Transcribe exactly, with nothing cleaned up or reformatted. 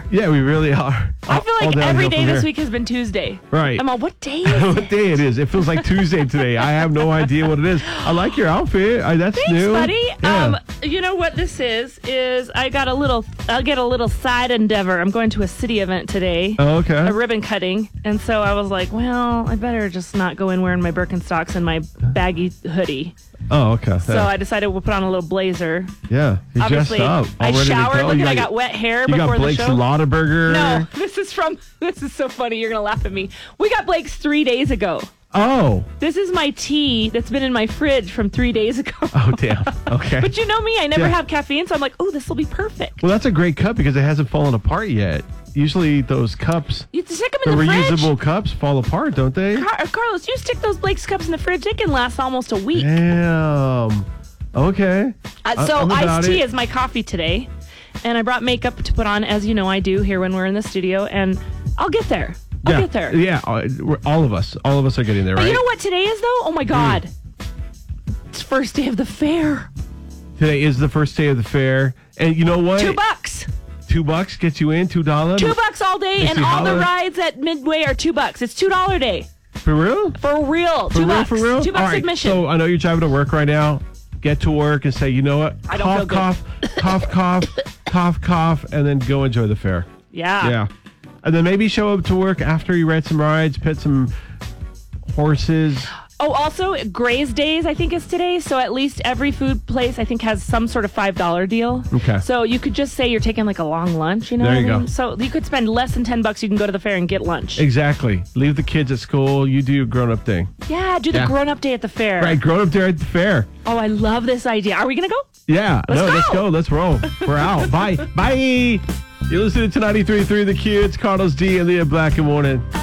Yeah, we really are. I feel All like downhill every day from this here. week has been Tuesday. Right. I'm all, what day is it? What day it is? It feels like Tuesday today. I have no idea what it is. I like your outfit. I, that's Thanks, new. buddy. Yeah. Um, you know what this is? Is I got a little, I'll get a little side endeavor. I'm going to a city event today. Oh, okay. A ribbon cutting. And so I was like, well, I better just not go in wearing my Birkenstocks and my baggy hoodie. Oh, okay. So yeah. I decided we'll put on a little blazer. Yeah. You're Obviously, dressed up. I all ready to showered. go. Look, You at I got- got wet hair You before got Blake's the show. Lauderburger. No, this is from, this is so funny. You're going to laugh at me. We got Blake's three days ago. Oh. This is my tea that's been in my fridge from three days ago. Oh, damn. Okay. But you know me, I never Yeah. have caffeine, so I'm like, oh, this will be perfect. Well, that's a great cup because it hasn't fallen apart yet. Usually those cups, You stick them the in the, reusable fridge. cups, fall apart, don't they? Car- Carlos, you stick those Blake's cups in the fridge, it can last almost a week. Damn. Okay. Uh, so I'm about iced tea it. is my coffee today, and I brought makeup to put on, as you know I do here when we're in the studio, and I'll get there. I'll yeah. get there. Yeah. uh, we're- All of us. All of us are getting there, But right? you know what today is, though? Oh, my God. It's first day of the fair. Today is the first day of the fair. And you know what? Two bucks. Two bucks gets you in? Two dollars? Two bucks all day, Is and he all the holler- rides at Midway are two bucks. It's two dollar day. For real? For real. For two real? bucks. For real? Two bucks All right, admission. So I know you're driving to work right now. Get to work and say, you know what? I don't cough, feel cough, cough, cough, cough, cough, and then go enjoy the fair. yeah. Yeah. And then maybe show up to work after you ride some rides, pet some horses. Oh, also, Gray's Days, I think, is today. So at least every food place, I think, has some sort of five dollar deal. Okay. So you could just say you're taking like a long lunch, you know? There what you I go. mean? So you could spend less than ten bucks. You can go to the fair and get lunch. Exactly. Leave the kids at school. You do your grown-up thing. Yeah, do the Yeah. grown up day at the fair. Right, grown-up there at the fair. Oh, I love this idea. Are we going to go? Yeah. Let's no, go. let's go. Let's roll. We're out. Bye. Bye. You're listening to ninety-three point three The Q. It's Carlos D and Leah Black. Good morning.